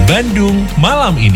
Bandung malam ini.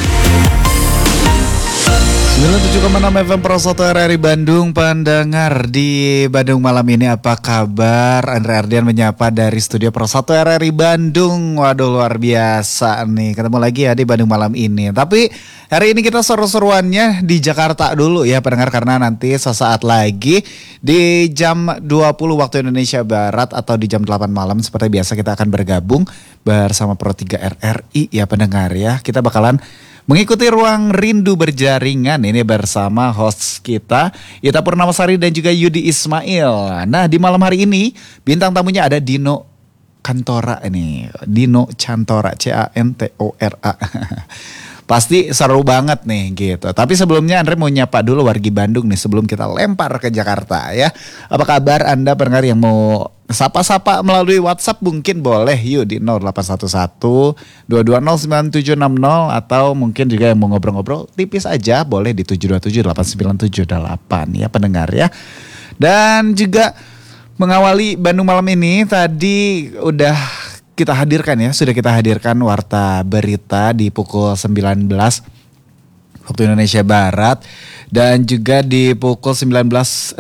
97,6 FM Pro 1 RRI Bandung. Pendengar di Bandung malam ini, apa kabar? Andre Ardian menyapa dari studio Pro 1 RRI Bandung. Waduh, luar biasa nih, ketemu lagi ya di Bandung malam ini. Tapi hari ini kita seru-seruannya di Jakarta dulu ya pendengar, karena nanti sesaat lagi di jam 20 waktu Indonesia Barat atau di jam 8 malam seperti biasa kita akan bergabung bersama Pro 3 RRI ya pendengar ya. Kita bakalan mengikuti Ruang Rindu Berjaringan ini bersama host kita Ita Purnamasari dan juga Yudi Ismail. Nah, di malam hari ini bintang tamunya ada Dino Cantora ini. Dino Cantora, Cantora. Pasti seru banget nih gitu. Tapi sebelumnya Andre mau nyapa dulu wargi Bandung nih sebelum kita lempar ke Jakarta ya. Apa kabar Anda pendengar yang mau sapa-sapa melalui WhatsApp mungkin boleh yuk di 0811 220 9760 atau mungkin juga yang mau ngobrol-ngobrol tipis aja boleh di 727 8978 ya pendengar ya. Dan juga mengawali Bandung malam ini tadi sudah kita hadirkan warta berita di pukul 19 waktu Indonesia Barat dan juga di pukul 19.30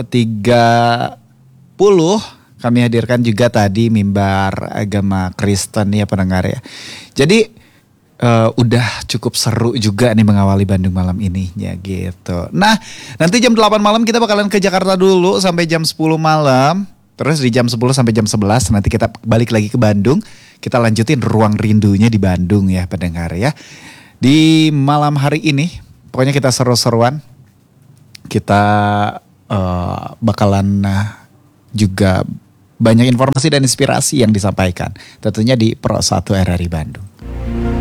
kami hadirkan juga tadi mimbar agama Kristen ya pendengar ya. Jadi udah cukup seru juga nih mengawali Bandung malam ini ya gitu. Nah, nanti jam 8 malam kita bakalan ke Jakarta dulu sampai jam 10 malam. Terus di jam 10 sampai jam 11 nanti kita balik lagi ke Bandung. Kita lanjutin ruang rindunya di Bandung ya pendengar ya. Di malam hari ini pokoknya kita seru-seruan. Kita bakalan juga banyak informasi dan inspirasi yang disampaikan. Tentunya di Pro 1 RRI Bandung.